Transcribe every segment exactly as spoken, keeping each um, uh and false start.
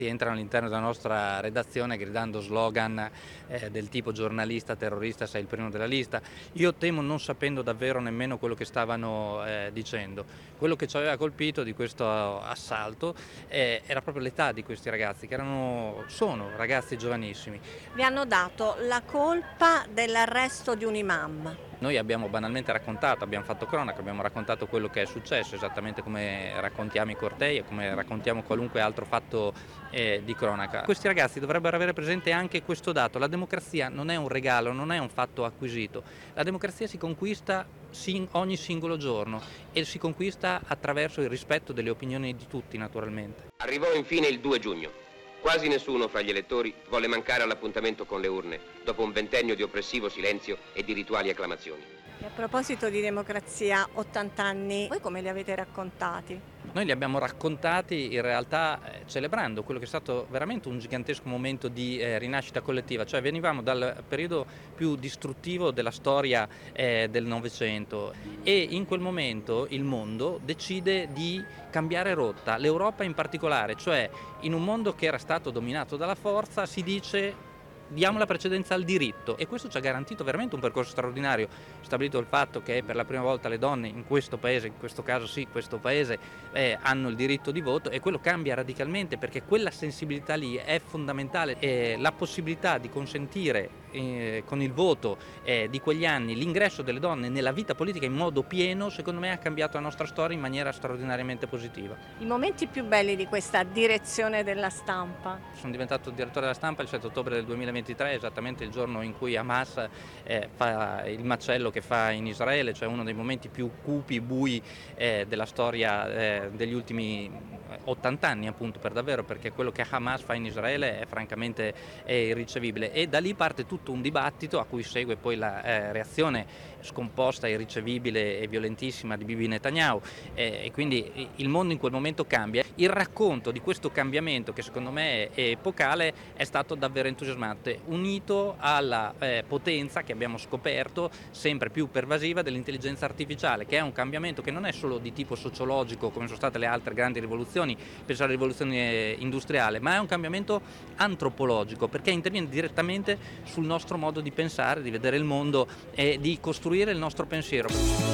Entrano all'interno della nostra redazione gridando slogan eh, del tipo giornalista, terrorista, sei il primo della lista. Io temo non sapendo davvero nemmeno quello che stavano eh, dicendo. Quello che ci aveva colpito di questo assalto eh, era proprio l'età di questi ragazzi, che erano, sono ragazzi giovanissimi. Vi hanno dato la colpa dell'arresto di un imam. Noi abbiamo banalmente raccontato, abbiamo fatto cronaca, abbiamo raccontato quello che è successo, esattamente come raccontiamo i cortei e come raccontiamo qualunque altro fatto eh, di cronaca. Questi ragazzi dovrebbero avere presente anche questo dato: la democrazia non è un regalo, non è un fatto acquisito, la democrazia si conquista ogni singolo giorno e si conquista attraverso il rispetto delle opinioni di tutti, naturalmente. Arrivò infine il due giugno. Quasi nessuno fra gli elettori volle mancare all'appuntamento con le urne, dopo un ventennio di oppressivo silenzio e di rituali acclamazioni. E a proposito di democrazia, ottanta anni, voi come li avete raccontati? Noi li abbiamo raccontati in realtà eh, celebrando quello che è stato veramente un gigantesco momento di eh, rinascita collettiva, cioè venivamo dal periodo più distruttivo della storia eh, del Novecento e in quel momento il mondo decide di cambiare rotta, l'Europa in particolare, cioè in un mondo che era stato dominato dalla forza si dice: diamo la precedenza al diritto, e questo ci ha garantito veramente un percorso straordinario, stabilito il fatto che per la prima volta le donne in questo paese, in questo caso sì, questo paese, eh, hanno il diritto di voto, e quello cambia radicalmente perché quella sensibilità lì è fondamentale, e la possibilità di consentire eh, con il voto eh, di quegli anni l'ingresso delle donne nella vita politica in modo pieno, secondo me ha cambiato la nostra storia in maniera straordinariamente positiva. I momenti più belli di questa direzione della stampa? Sono diventato direttore della stampa il sette ottobre del duemilaventitré, esattamente il giorno in cui Hamas eh, fa il macello che fa in Israele, cioè uno dei momenti più cupi, bui eh, della storia eh, degli ultimi ottanta anni, appunto, per davvero, perché quello che Hamas fa in Israele è francamente è irricevibile, e da lì parte tutto un dibattito a cui segue poi la eh, reazione scomposta, irricevibile e violentissima di Bibi Netanyahu, eh, e quindi il mondo in quel momento cambia. Il racconto di questo cambiamento, che secondo me è epocale, è stato davvero entusiasmante, unito alla eh, potenza che abbiamo scoperto sempre più pervasiva dell'intelligenza artificiale, che è un cambiamento che non è solo di tipo sociologico come sono state le altre grandi rivoluzioni, penso alla rivoluzione industriale, ma è un cambiamento antropologico, perché interviene direttamente sul nostro modo di pensare, di vedere il mondo e di costruire il nostro pensiero.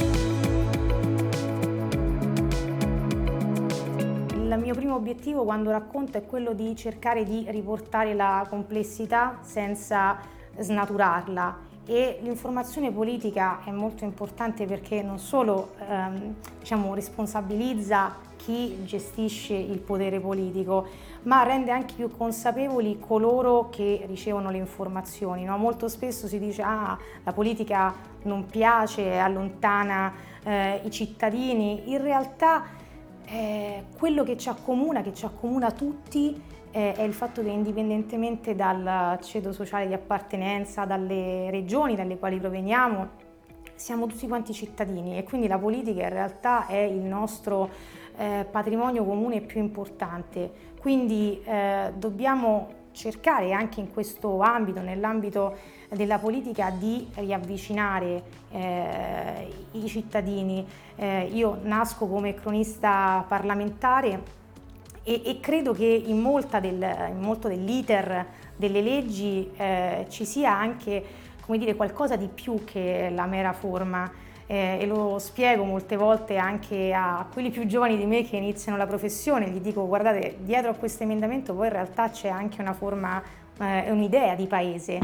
Il mio primo obiettivo quando racconto è quello di cercare di riportare la complessità senza snaturarla, e l'informazione politica è molto importante perché non solo ehm, diciamo, responsabilizza chi gestisce il potere politico, ma rende anche più consapevoli coloro che ricevono le informazioni, no? Molto spesso si dice ah, la politica non piace, allontana eh, i cittadini. In realtà eh, quello che ci accomuna, che ci accomuna tutti, eh, è il fatto che indipendentemente dal ceto sociale di appartenenza, dalle regioni dalle quali proveniamo, siamo tutti quanti cittadini, e quindi la politica in realtà è il nostro eh, patrimonio comune più importante. Quindi eh, dobbiamo cercare anche in questo ambito, nell'ambito della politica, di riavvicinare eh, i cittadini. Eh, io nasco come cronista parlamentare e, e credo che in, molta del, in molto dell'iter delle leggi eh, ci sia anche, come dire, qualcosa di più che la mera forma, eh, e lo spiego molte volte anche a quelli più giovani di me che iniziano la professione, gli dico: guardate, dietro a questo emendamento poi in realtà c'è anche una forma, eh, un'idea di paese.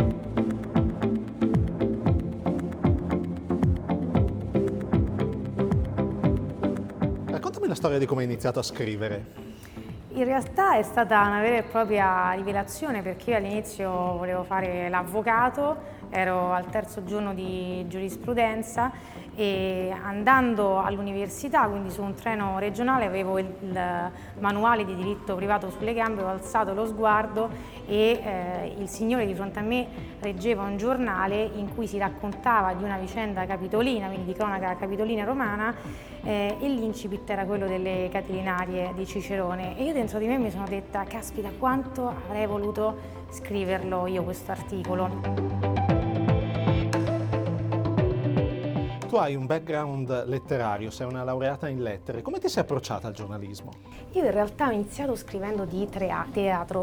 Raccontami la storia di come hai iniziato a scrivere. In realtà è stata una vera e propria rivelazione, perché io all'inizio volevo fare l'avvocato, ero al terzo giorno di giurisprudenza e andando all'università, quindi su un treno regionale, avevo il, il manuale di diritto privato sulle gambe, ho alzato lo sguardo e eh, il signore di fronte a me leggeva un giornale in cui si raccontava di una vicenda capitolina, quindi di cronaca capitolina romana, eh, e l'incipit era quello delle Catilinarie di Cicerone, e io dentro di me mi sono detta: caspita, quanto avrei voluto scriverlo io questo articolo. tu hai un background letterario, sei una laureata in lettere, come ti sei approcciata al giornalismo? Io in realtà ho iniziato scrivendo di trea- teatro,